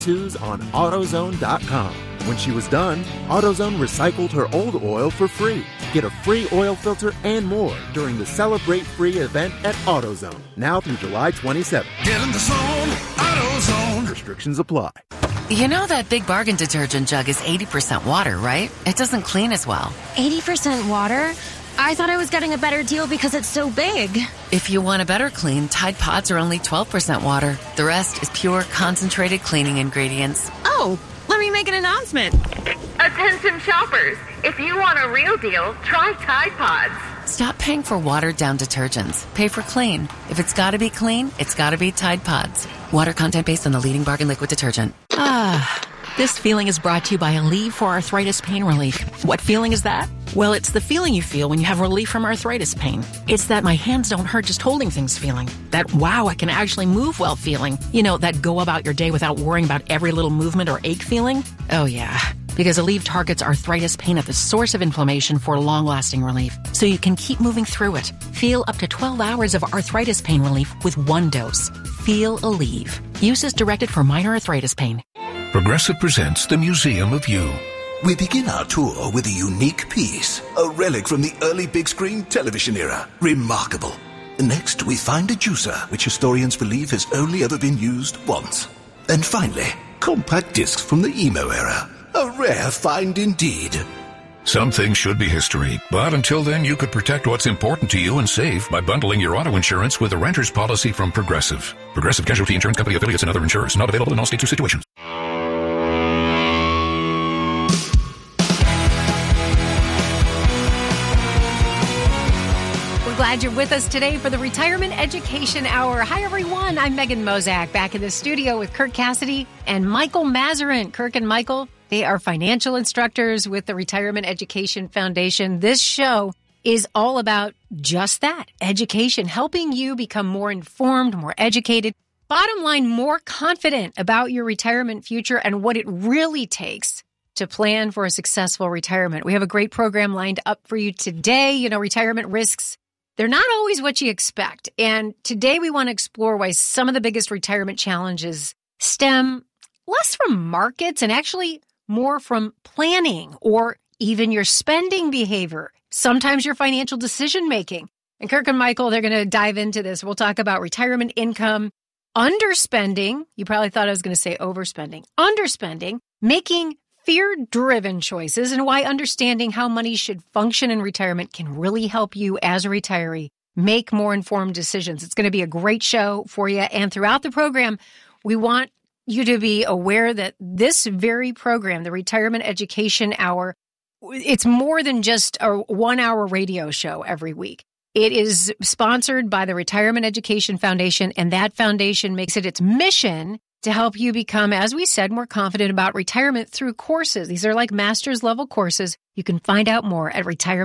on AutoZone.com. When she was done, AutoZone recycled her old oil for free. Get a free oil filter and more during the Celebrate Free event at AutoZone, now through July 27th. Get in the zone, AutoZone. Restrictions apply. You know that Big Bargain detergent jug is 80% water, right? It doesn't clean as well. 80% water? I thought I was getting a better deal because it's so big. If you want a better clean, Tide Pods are only 12% water. The rest is pure, concentrated cleaning ingredients. Oh, let me make an announcement. Attention shoppers, if you want a real deal, try Tide Pods. Stop paying for watered-down detergents. Pay for clean. If it's got to be clean, it's got to be Tide Pods. Water content based on the leading bargain liquid detergent. This feeling is brought to you by Aleve for arthritis pain relief. What feeling is that? Well, it's the feeling you feel when you have relief from arthritis pain. It's that my hands don't hurt just holding things feeling. That wow, I can actually move well feeling. You know, that go about your day without worrying about every little movement or ache feeling. Oh yeah, because Aleve targets arthritis pain at the source of inflammation for long-lasting relief, so you can keep moving through it. Feel up to 12 hours of arthritis pain relief with one dose. Feel Aleve. Use is directed for minor arthritis pain. Progressive presents the Museum of You. We begin our tour with a unique piece, a relic from the early big screen television era. Remarkable. Next, we find a juicer, which historians believe has only ever been used once. And finally, compact discs from the emo era. A rare find indeed. Some things should be history, but until then you could protect what's important to you and save by bundling your auto insurance with a renter's policy from Progressive. Progressive Casualty Insurance Company affiliates and other insurers. Not available in all states or situations. Glad you're with us today for the Retirement Education Hour. Hi, everyone. I'm Megan Mozak, back in the studio with Kirk Cassidy and Michael Mazarin. Kirk and Michael, they are financial instructors with the Retirement Education Foundation. This show is all about just that, education, helping you become more informed, more educated, bottom line, more confident about your retirement future and what it really takes to plan for a successful retirement. We have a great program lined up for you today. You know, retirement risks, they're not always what you expect. And today we want to explore why some of the biggest retirement challenges stem less from markets and actually more from planning or even your spending behavior, sometimes your financial decision making. And Kirk and Michael, they're going to dive into this. We'll talk about retirement income, underspending. You probably thought I was going to say overspending. Underspending, making fear-driven choices, and why understanding how money should function in retirement can really help you as a retiree make more informed decisions. It's going to be a great show for you. And throughout the program, we want you to be aware that this very program, the Retirement Education Hour, it's more than just a 1-hour radio show every week. It is sponsored by the Retirement Education Foundation, and that foundation makes it its mission to help you become, as we said, more confident about retirement through courses. These are like master's level courses. You can find out more at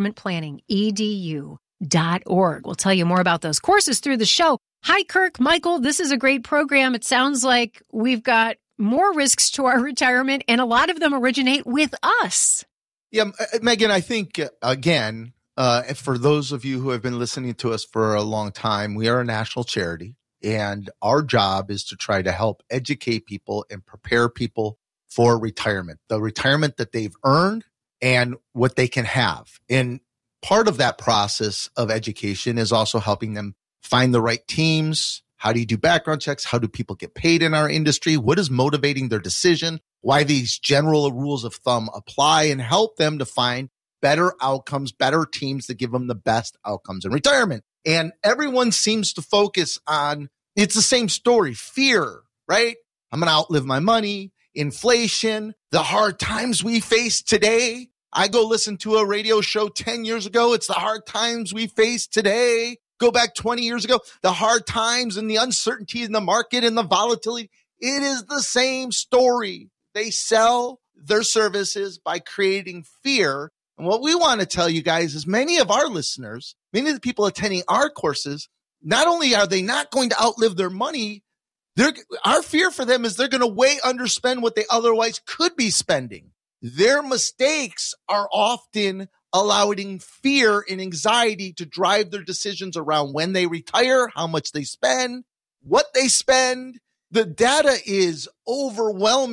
retirementplanningedu.org. We'll tell you more about those courses through the show. Hi, Kirk, Michael, this is a great program. It sounds like we've got more risks to our retirement, and a lot of them originate with us. Yeah, Megan, I think, again, for those of you who have been listening to us for a long time, we are a national charity. And our job is to try to help educate people and prepare people for retirement, the retirement that they've earned and what they can have. And part of that process of education is also helping them find the right teams. How do you do background checks? How do people get paid in our industry? What is motivating their decision? Why these general rules of thumb apply, and help them to find better outcomes, better teams that give them the best outcomes in retirement. And everyone seems to focus on, it's the same story, fear, right? I'm going to outlive my money, inflation, the hard times we face today. I go listen to a radio show 10 years ago. It's the hard times we face today. Go back 20 years ago, the hard times and the uncertainty in the market and the volatility. It is the same story. They sell their services by creating fear. And what we want to tell you guys is many of our listeners, many of the people attending our courses, not only are they not going to outlive their money, our fear for them is they're going to way underspend what they otherwise could be spending. Their mistakes are often allowing fear and anxiety to drive their decisions around when they retire, how much they spend, what they spend. The data is overwhelming.